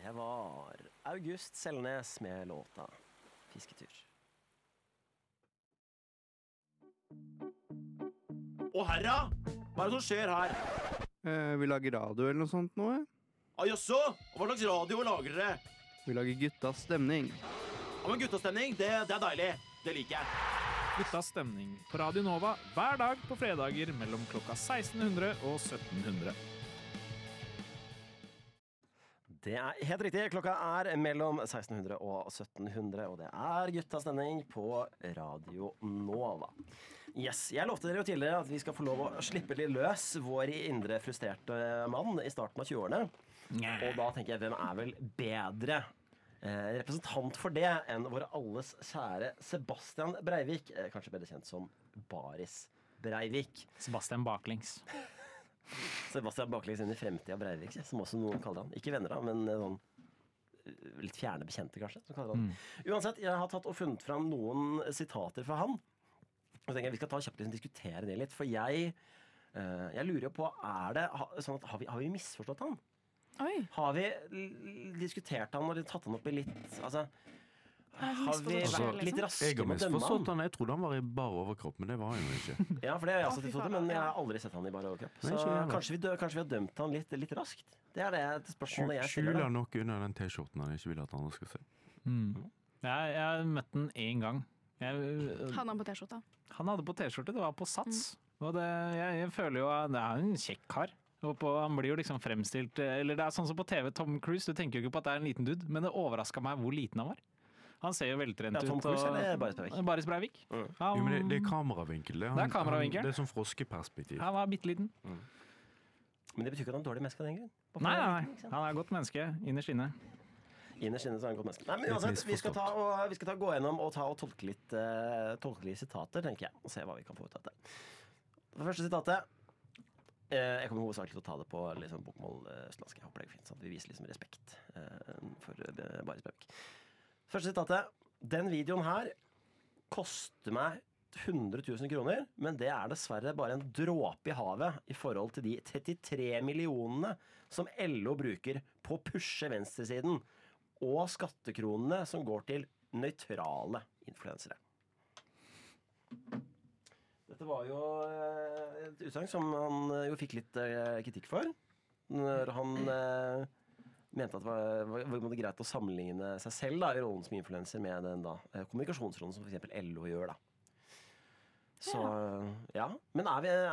Det var August Selnes med låta Fisketur. Å herra, hva er det som skjer her? Vi lager radio eller noe sånt nå. Jaså, hva slags radio lager dere? Vi lager guttas stemning. Ja, men guttastemning, det er deilig. Det liker jeg. Guttas stemning på Radio Nova hver dag på fredager mellom klokka 1600 og 1700. Det er helt riktig. Klokka er mellom 1600 og 1700, og det er guttas stemning på Radio Nova. Yes, jeg lovte dere jo tidligere at vi skal få lov å slippe litt løs vår indre frustrerte mann i starten av 20-årene. Og da tenker jeg, hvem er vel bedre representant for det enn vår alles kjære Sebastian Breivik, kanskje bedre kjent som Baris Breivik. Sebastian Baklengs. Sebastian Baklengs inn i fremtiden av Breivik, som også noen kaller han. Ikke venner da, men sånn litt fjerne bekjente kanskje, som kaller han. Uansett, jeg har tatt og funnet fram noen sitater fra han. Og tenker jeg vi skal ta kjapt og diskutere det litt, for jeg lurer jo på, er det sånn at har vi misforstått han? Oi. Har vi diskutert han og tatt han opp i litt, altså, har vi vært litt raske Jeg har med å dømme misforstått han? han. Jeg trodde han var i bar overkropp, men det var han jo ikke. Ja, for det har jeg også Å, fy tilstått, faen, men jeg ja. har aldri sett han i bar overkropp. Nei, Så ikke jeg heller. kanskje vi har dømt han litt raskt. Det er det spørsmålet jeg stiller. Skjuler nok under den t-skjorten han ikke vil at andre skal se. Jeg har møtt den en gang. Han har på t-skjorta. Han hadde på t-skjorte, det var på Sats. Og jeg føler jo at det er en kjekk kar. Han blir jo liksom fremstilt, eller det er sånn som på TV, Tom Cruise, du tenker jo ikke på at det er en liten dude, men det overrasket meg hvor liten han var. Han ser jo veltrent ut. Tom Cruise eller Baris Breivik? Baris Breivik. Jo, men det er kameravinkel. Det er kameravinkel. Det er sånn froskeperspektiv. Han var bitteliten. Men det betyr ikke at han er dårlig menneske av den grunn. Nei, han er et godt menneske, innerst inne. Innerst inne så er han et godt menneske. Nei, men uansett, vi skal gå gjennom og tolke litt sitater, tenker jeg, og se hva vi kan få ut av det. Det første sitatet, jeg kommer hovedsakelig til å ta det på liksom, bokmål-østlandsk. Jeg håper det er fint, sånn at vi viser liksom respekt for Baris Breivik. Første sitatet, den videoen her koster meg 100 000 kroner, men det er dessverre bare en dråpe i havet i forhold til de 33 millionene som LO bruker på å pushe venstresiden, og skattekronene som går til nøytrale influensere. Dette var jo et utsagn som han jo fikk litt kritikk for, når han mente at det var greit å sammenligne seg selv da, i rollen som influenser med den da, kommunikasjonsrollen som for eksempel LO gjør da. Så, ja. Men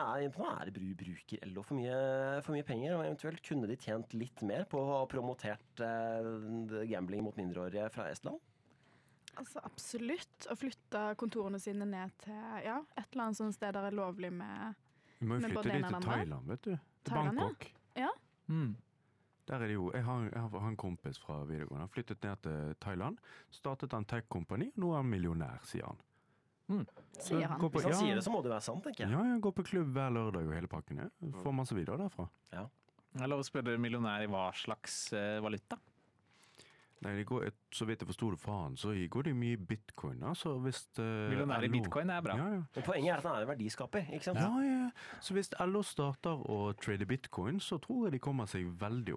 bruker LO for mye penger, og eventuelt kunne de tjent litt mer på å ha promotert gambling mot mindreårige fra Estland? Altså absolutt. Å flytte kontorene sine ned til et eller annet sånt sted der er lovlig med Vi må jo med flytte både det en til og den andre. Thailand, vet du. Til Thailand, ja. Bangkok. Ja. Der er det jo, jeg har en kompis fra videregående. Han flyttet ned til Thailand, startet en tech-kompani, og nå er han millionær, sier han. Sier han. Går på, Hvis han sier det, så må det være sant, tenker jeg. Ja, jeg går på klubb hver lørdag og hele pakken. Jeg får masse videoer derfra. Ja. Jeg lover å spørre millionær i hva slags valuta? Nei, så vidt jeg forstod det fra han, så går det mye bitcoin. Altså, Millionær i bitcoin er bra. Ja. Men poenget er at han er en verdiskaper, ikke sant? Ja. Så hvis LO starter å trade bitcoin, så tror jeg de kommer seg veldig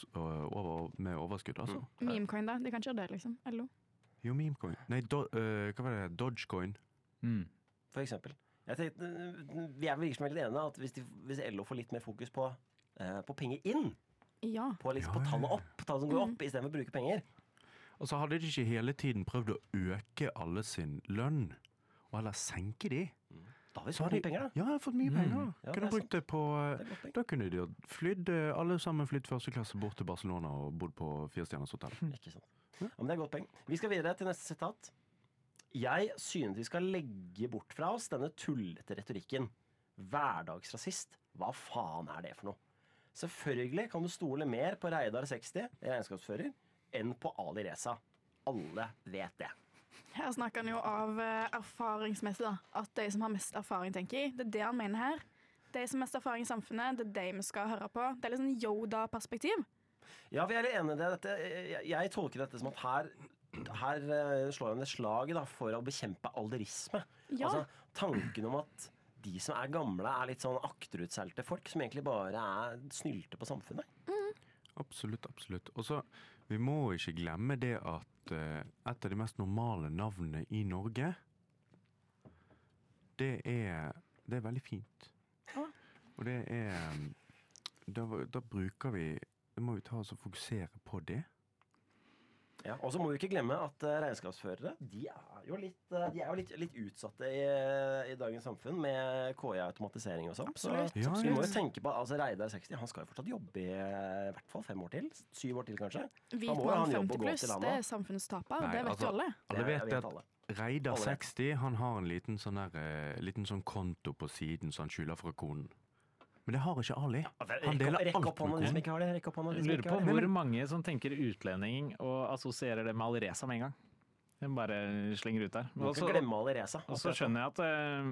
med overskudd, altså. Memecoin da, de kan ikke gjøre det liksom, LO. Jo, memecoin. Nei, hva var det? Dogecoin. For eksempel. Jeg tenkte, vi er vel ikke veldig enige at hvis LO får litt mer fokus på penger inn, Ja. på tallet opp, tallet som går opp, i stedet for å bruke penger. Og så hadde de ikke hele tiden prøvd å øke alle sin lønn, og heller senke de. Da har vi så mye penger da. Ja, jeg har fått mye penger. Ja, Kunne det er brukt det på Det er godt poeng. Da kunne de alle sammen flytt første klasse bort til Barcelona og bodd på 4-stjerners hotell. Ikke sant. Ja, men det er godt poeng. Vi skal videre til neste sitat. Jeg synes vi skal legge bort fra oss denne tullete retorikken. Hverdagsrasist. Hva faen er det for noe? Selvfølgelig kan du stole mer på Reidar 60, regnskapsfører, enn på Ali Reza. Alle vet det. Her snakker han jo av erfaringsmessig da. At de som har mest erfaring, tenker jeg. Det er det han mener her. De som har mest erfaring i samfunnet, det er de vi skal høre på. Det er litt sånn Yoda-perspektiv. Ja, vi er litt enige i det. Jeg tolker dette som at her slår han et slag da, for å bekjempe alderisme. Ja. Altså, tanken om at de som er gamle er litt sånn akterutseilte folk som egentlig bare er snylte på samfunnet. Absolutt. Og så, Vi må ikke glemme det at et av de mest normale navnene i Norge, det er veldig fint. Og det da bruker vi, da må vi ta oss og fokusere på det. Ja, og så må vi ikke glemme at regnskapsførere, de er jo litt utsatte i dagens samfunn med KI-automatisering og sånn. Så Absolutt. vi må jo tenke på, altså Reidar 60, han skal jo fortsatt jobbe i hvert fall 5 år til, 7 år til kanskje. Hvit må jo ha en mann jobb å 50 gå pluss, til, han det da. er samfunnstaper, Nei, det vet altså, jo alle. Alle vet vet at alle. Reidar Alle vet. 60, han har en liten sånn konto på siden som han skjuler fra konen. Men det har ikke Ali. Han deler Rekk alt opp hånda med de som konen. ikke har det. Rekk opp hånda de Jeg som lurer ikke på har det. hvor mange som tenker utlending og assosierer det med Alireza med en gang. Den bare slenger ut der. Du må ikke glemme Alireza. Og så skjønner jeg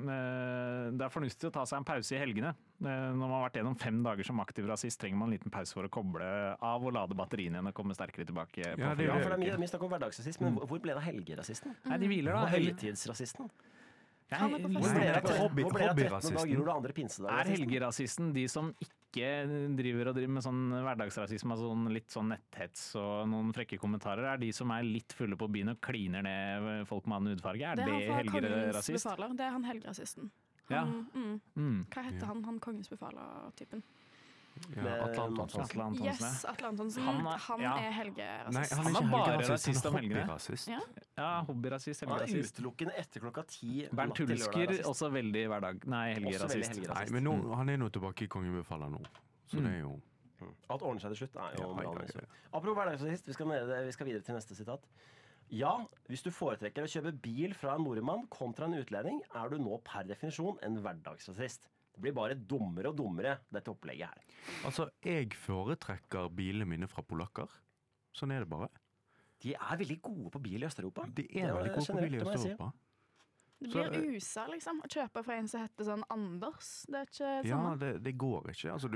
at det er fornuftig å ta seg en pause i helgene. Når man har vært gjennom 5 dager som aktiv rasist, trenger man en liten pause for å koble av og lade batteriene igjen og komme sterkere tilbake. På Ja, det Ja, er for det jo er mye snakk om hverdagsrasist, men hvor ble det av helgerasisten? Nei, de hviler Og da. høytidsrasisten? Han er på Nei, fest. Hvor ble det av Hobby- 13. dag, hobbyrasisten. gjorde du andre pinsedag? Er helgerasisten de som ikke driver med sånn hverdagsrasisme, altså sånn litt sånn netthets og noen frekke kommentarer, er de som er litt fulle på byen og kliner ned folk med annen hudfarge? Er Det det er han fra Kongens helgerasist? befaler. Det er han helgerasisten. Ja. Hva heter han? Han Kongens befaler-typen. Ja, Med Atle Antonsen. Atle Antonsen, ja. Yes, Atle Antonsen. Han Han er- er Nei, helgerasist. han Han er er ikke bare helgerasist, rasist han om er helgene. hobbyrasist. Ja. Ja, hobbyrasist, Han er helgerasist. utelukkende etter klokka 10. Bernt natt til lørdag Hulsker, rasist. også veldig hverdag... Nei, Også veldig helgerasist. helgerasist. Nei, men han er nå tilbake i Kongen befaler nå. Så det er jo... Alt ordner seg til slutt. Er jo Ja, moralen ja, i så. ja. Apropos hverdagsrasist, vi skal videre til neste sitat. Ja, hvis du foretrekker å kjøpe bil fra en nordmann kontra en utlending, er du nå per definisjon en hverdagsrasist. Det blir bare dummere og dummere, dette opplegget her. Altså, jeg foretrekker bilene mine fra polakker. Sånn er det bare. De er veldig gode på bil i Østeuropa. De er veldig gode på bil i generelt, må jeg si. Østeuropa. Det Så, blir USA, liksom. Å kjøpe fra en som heter sånn Anders. Det er ikke Ja, sånn. det går ikke. Altså,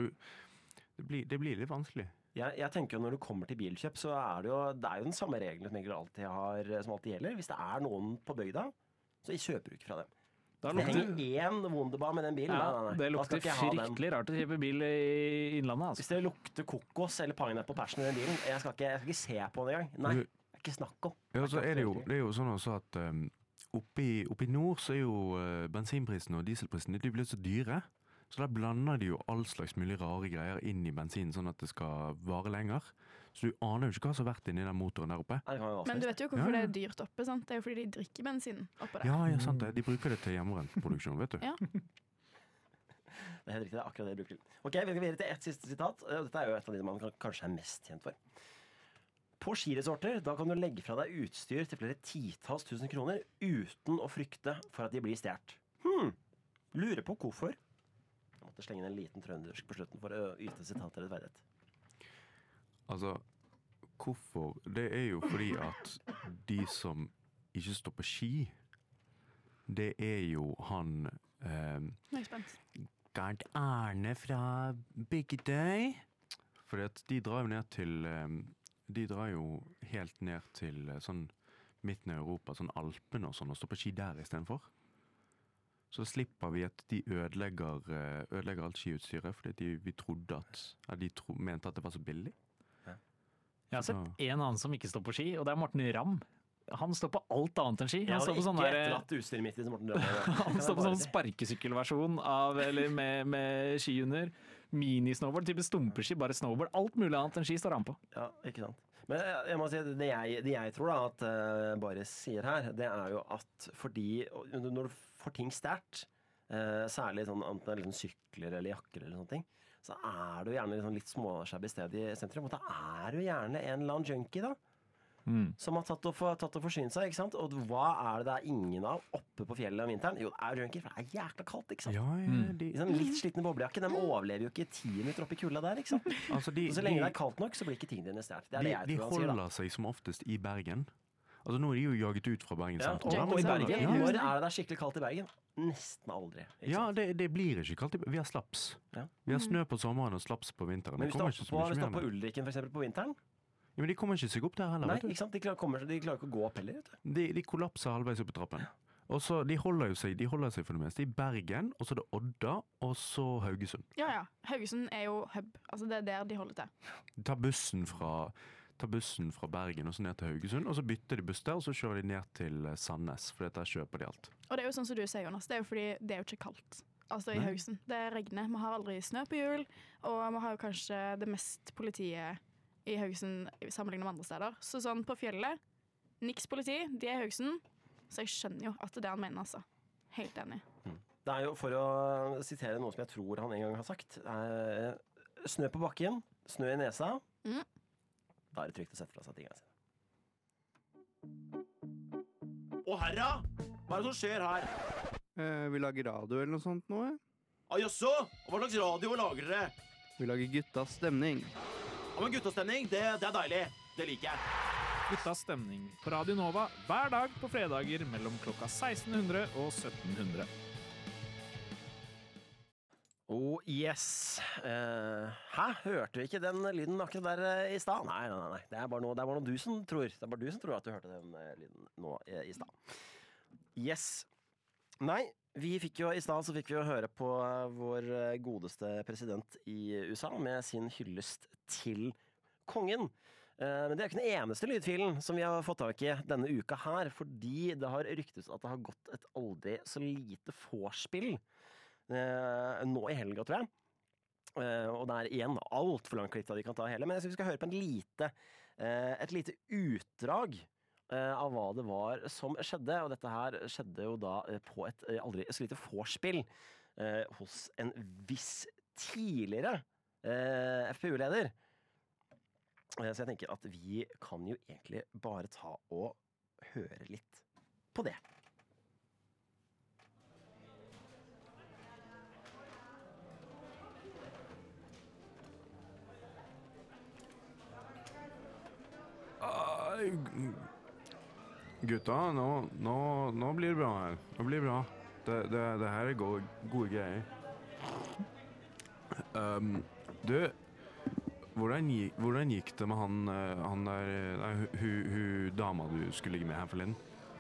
det blir litt vanskelig. Jeg tenker jo når du kommer til bilkjøp, så er det jo den samme regelen som alltid gjelder. Hvis det er noen på bygda, så kjøper du ikke fra dem. Da Det henger lukter, én Wunderbar med den bilen. ja, Nei. det Da skal lukter ikke jeg ha den. fryktelig rart å kjøpe bil i Innlandet. Altså. Hvis det lukter kokos eller pineapple passion i den bilen, jeg skal ikke se på den engang. Nei, Du- det er ikke snakk om. Ja, så er det er jo sånn også at oppe i nord så er jo bensinprisen og dieselprisen de blir så dyre. Så da blander de jo all slags mulig rare greier inn i bensin, sånn at det skal vare lenger. Så du aner jo ikke hva som har vært inni den motoren der oppe. Nei, det kan være hva som Men du helst. vet jo hvorfor Ja, ja. det er dyrt oppe. Sant? Det er jo fordi de drikker bensin oppå der. Ja, sant det. De bruker det til hjemmebrentproduksjon, vet du. Ja. Det er helt riktig, det er akkurat det jeg bruker til. Ok, vi skal videre til ett siste sitat. Dette er jo et av de man kanskje er mest kjent for. På skiresorter, da kan du legge fra deg utstyr til flere titalls tusen kroner uten å frykte for at de blir stjert. Lurer på hvorfor. Jeg måtte slenge inn en liten trøndersk på slutten for å yte sitatet rettferdighet. Altså, hvorfor? Det er jo fordi at de som ikke står på ski, det er jo han Nå er jeg spent. Gard Arne fra Bygdøy. Fordi at de drar jo ned til de drar jo helt ned til sånn midten av Europa, sånn Alpene og sånn, og står på ski der istedenfor. Så slipper vi at de ødelegger alt skiutstyret, fordi vi trodde at de mente at det var så billig. Jeg har sett en annen som ikke står på ski, og det er Morten Ramm. Han står på alt annet enn ski. Jeg Han står hadde på sånn ikke der, etterlatt utstyret mitt i Morten Drømme. han står på sånn sparkesykkelversjon av, eller med ski under. Minisnowboard, type stumpeski, bare snowboard. Alt mulig annet enn ski står han på. Ja, ikke sant. Men jeg må si, det jeg tror da at Boris sier her, det er jo at fordi når du får ting stjert, særlig sånn, enten det er liksom sykler eller jakker eller sånne ting, så er du gjerne liksom litt småskjabby sted i sentrum, og da er du gjerne en eller annen junkie da, som har tatt og forsynt seg, ikke sant? Og hva er det ingen av oppe på fjellet om vinteren? Jo, det er junkier, for det er jækla kaldt, ikke sant? Ja, Liksom litt slitne boblejakke, de overlever jo ikke 10 minutter oppe i kulda der, ikke sant? altså Og så lenge det er kaldt nok, så blir ikke tingene dine stjert. Det er det jeg de tror han sier da. holder seg som oftest i Bergen. Altså nå er de jo jaget ut fra Bergen Ja, sentrum. og i Bergen, Ja, når er det skikkelig kaldt i Bergen? Nesten aldri. Ikke Ja, sant? det blir ikke kaldt. Vi har slaps. Ja. Vi har snø på sommeren og slaps på vinteren. Men Det hvis du kommer er ikke så på, mye hvis du er mer på enn det. Ulriken for eksempel på vinteren, Ja, men de kommer ikke seg opp der heller. nei, vet du. ikke sant? De klarer ikke å gå opp heller. Vet du. De kollapser halvveis opp i trappen. Og så de holder seg for det meste i Bergen, og så er det Odda, og så Haugesund. Ja, ja. Haugesund er jo hub. Altså, det er der de holder til. De tar bussen fra tar bussen fra Bergen og så ned til Haugesund, og så bytter de buss der, og så kjører de ned til Sandnes, for der kjøper de alt. Og det er jo sånn som du sier, Jonas, det er jo fordi det er jo ikke kaldt. Altså i Nei. Haugesund. Det regner. Vi har aldri snø på jul, og vi har jo kanskje det mest politiet i Haugesund sammenlignet med andre steder. Så sånn på fjellet, niks politi, de er i Haugesund, så jeg skjønner jo at det er det han mener, altså. Helt enig. Det er jo, for å sitere noe som jeg tror han en gang har sagt, snø på bakken, snø i nesa, da er det trygt å sette fra seg tingene sine. Å herra! Hva er det som skjer her? Vi lager radio eller noe sånt nå, Jaså? Og hva slags radio lager dere? Vi lager guttas stemning. Ja, men guttastemning, det er deilig. Det liker jeg. Guttas stemning på Radio Nova hver dag på fredager mellom klokka 1600 og 1700. Oh yes. Hæ? Hørte vi ikke den lyden akkurat der i stad? Nei. Det er bare noe du som tror. Det er bare du som tror at du hørte den lyden nå i stad. Yes. Nei, vi fikk jo høre på vår godeste president i USA med sin hyllest til kongen. Men det er ikke den eneste lydfilen som vi har fått tak i denne uka her, fordi det har ryktes at det har gått et aldri så lite vorspiel nå i helga, tror jeg. Og det er igjen alt for langt klipp da vi kan ta hele, men jeg synes vi skal høre på et lite utdrag av hva det var som skjedde, og dette her skjedde jo da på et aldri så lite vorspiel hos en viss tidligere FPU-leder. Så jeg tenker at vi kan jo egentlig bare ta og høre litt på det. Gutta, nå blir det bra her. Nå blir det bra. Det her er gode greier. Du, hvordan gikk det med han der, hun dama du skulle ligge med her forleden?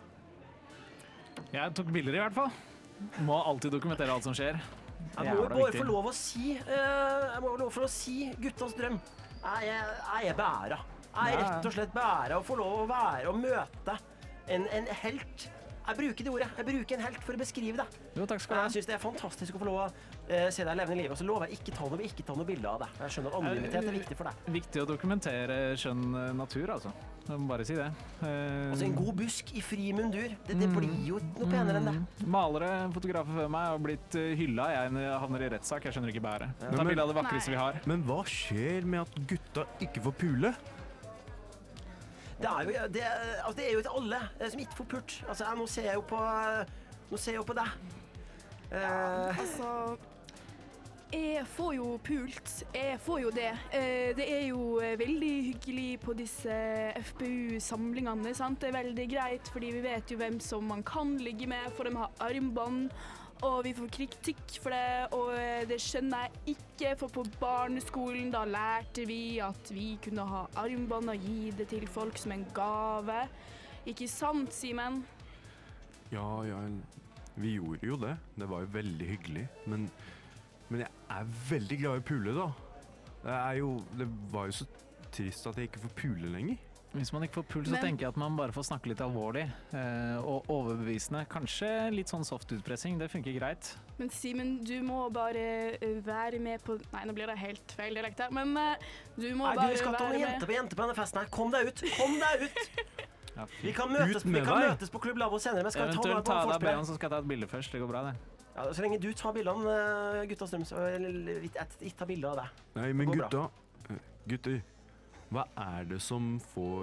Jeg tok bilder i hvert fall. Må alltid dokumentere alt som skjer. Jeg må bare få lov å si guttas drøm. Jeg er bæra. Jeg er rett og slett bæra å få lov å være og møte en helt. Jeg bruker det ordet. Jeg bruker en helt for å beskrive det. Jo, takk skal du ha. Jeg synes det er fantastisk å få lov å se deg levende i livet, og så lover jeg ikke ta noe bilde av det. Jeg skjønner at anonymitet er viktig for deg. Viktig å dokumentere skjønn natur, altså. Jeg må bare si det. Altså en god busk i fri mundur, det blir jo noe penere enn det. Malere, fotografer før meg har blitt hylla. Jeg havner i rettssak, jeg skjønner ikke bæret. Ta bilde av det vakreste vi har. Men hva skjer med at gutta ikke får pule? Det er jo ikke alle som ikke får pult. Altså, nå ser jeg jo på deg. Altså, jeg får jo pult. Jeg får jo det. Det er jo veldig hyggelig på disse FPU-samlingene, sant? Det er veldig greit, fordi vi vet jo hvem som man kan ligge med, for de har armbånd. Og vi får kritikk for det, og det skjønner jeg ikke, for på barneskolen da lærte vi at vi kunne ha armbånd og gi det til folk som en gave. Ikke sant, Simen? Ja, vi gjorde jo det. Det var jo veldig hyggelig. Men jeg er veldig glad i pule, da. Det var jo så trist at jeg ikke får pule lenger. Hvis man ikke får puls, så tenker jeg at man bare får snakke litt alvorlig og overbevisende. Kanskje litt sånn soft utpressing, det funker greit. Men Simen, du må bare være med på... Nei, nå blir det helt feil dialekt her, men du må bare være med... Du skal ta noen jenter på denne festen her. Kom deg ut! Ja, vi kan møtes på Klubb Labo senere, men skal vi ta noe eventuelt på ta deg forspillet? Brian, så skal jeg ta et bilde først. Det går bra, det. Ja, så lenge du tar bildene, gutta strøm, så ikke ta bilder av deg. Nei, men gutter, hva er det som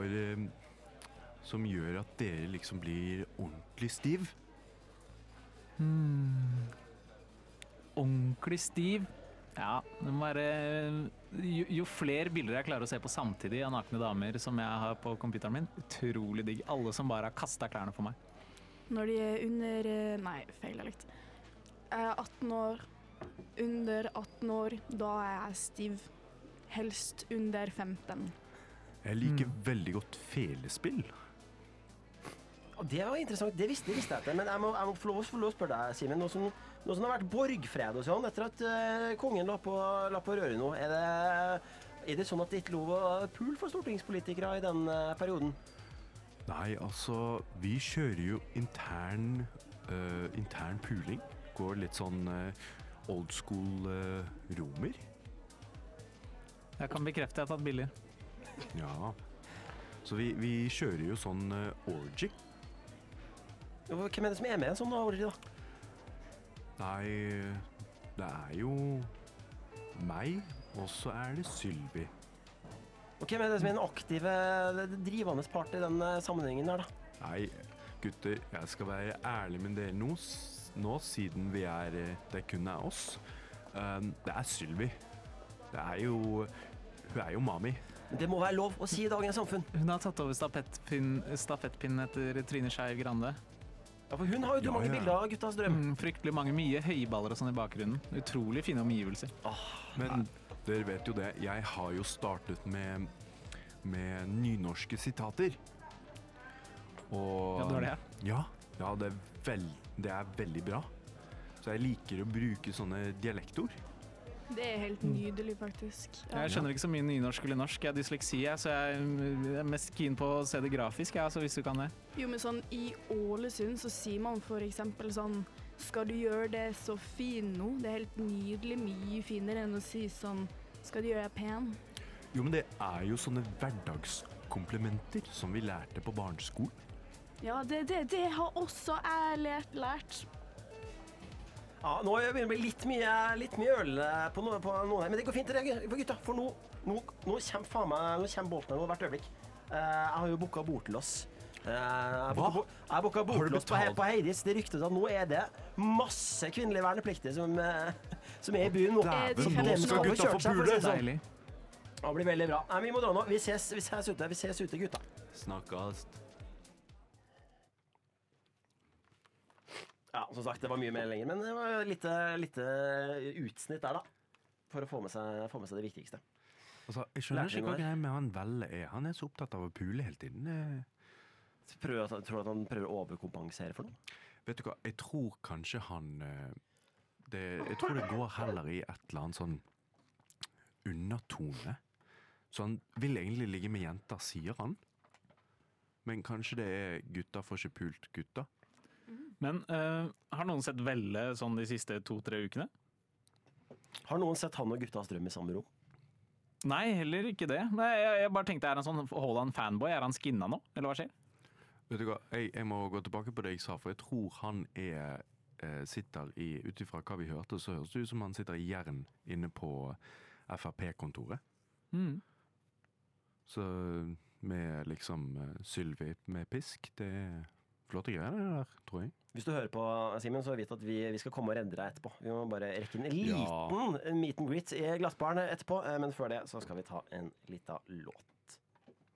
som gjør at dere liksom blir ordentlig stiv? Ordentlig stiv? Ja, det må være... Jo flere bilder jeg klarer å se på samtidig av nakne damer som jeg har på computeren min, utrolig digg. Alle som bare har kastet klærne for meg. Når de er under... Nei, feil dialekt. 18 år. Under 18 år, da er jeg stiv. Helst under 15. Jeg liker veldig godt felespill. Det var interessant, det visste jeg ikke, men jeg må få lov å spørre deg, Simen, nå som det har vært borgfred og sånn, etter at kongen la på røret nå, Er det sånn at det ikke lov å pule for stortingspolitikere i den perioden? Nei, altså, vi kjører jo intern puling. Går litt sånn old school romer. Jeg kan bekrefte jeg har tatt bilder. Ja. Så vi kjører jo sånn orgy. Hvem er det som er med i en sånn orgy, da? Nei, det er jo meg, og så er det Sylvi. Og hvem er det som er den aktive, drivende part i den sammenhengen der, da? Nei, gutter, jeg skal være ærlig med dere nå siden det kun er oss. Det er Sylvi. Hun er jo mami. Det må være lov å si i dagens samfunn. Hun har tatt over stafettpinnen etter Trine Skei Grande. Ja, for hun har jo mange bilder av guttas drøm. Fryktelig mye høyballer og sånn i bakgrunnen. Utrolig fine omgivelser. Men dere vet jo det, jeg har jo startet med nynorske sitater. Og Ja, du har det? Ja, det er veldig bra. Så jeg liker å bruke sånne dialektord. Det er helt nydelig, faktisk. Ja. Jeg skjønner ikke så mye nynorsk eller norsk. Jeg har dysleksi, så jeg er mest keen på å se det grafisk, altså, hvis du kan det. Jo, men sånn i Ålesund så sier man for eksempel sånn skal du gjøre det så fin nå? Det er helt nydelig, mye finere enn å si sånn skal du gjøre deg pen? Jo, men det er jo sånne hverdagskomplimenter som vi lærte på barneskolen. Ja, det har også jeg lært. Ja, nå begynner det å bli litt mye øl på noen her, men det går fint for gutta, for nå kommer bolten her hvert øyeblikk. Jeg har jo booket bord til oss. Jeg har booket bord til oss på Heidis. Det ryktes at nå er det masse kvinnelige vernepliktige som er i byen nå. Dæven, nå skal gutta få pule! Deilig. Det blir veldig bra. Nei, vi må dra nå. Vi ses ute, gutta. Snakkes. Ja, som sagt, det var mye mer lenger, men det var litt utsnitt der, da. For å få med seg det viktigste. Altså, jeg skjønner ikke hva greia med han Velle er. Han er så opptatt av å pule hele tiden. Tror du at han prøver å overkompensere for noe? Vet du hva, jeg tror kanskje jeg tror det går heller i et eller annet sånn undertone. Så han vil egentlig ligge med jenter, sier han. Men kanskje det er gutta får ikke pult gutta. Men har noen sett Velle sånn de siste 2-3 ukene? Har noen sett han og guttas drøm i samme rom? Nei, heller ikke det. Nei, jeg bare tenkte, er han sånn Haaland-fanboy? Er han skinna nå, eller hva skjer? Vet du hva, jeg må gå tilbake på det jeg sa, for jeg tror han sitter ut ifra hva vi hørte, så høres det ut som han sitter i Jern inne på FrP-kontoret. Så med liksom Sylvi med pisk, det er flotte greier det der, tror jeg. Hvis du hører på, Simen, så vet at vi skal komme og redde deg etterpå. Vi må bare rekke en liten meet and greet i Glassbaren etterpå, men før det så skal vi ta en liten låt.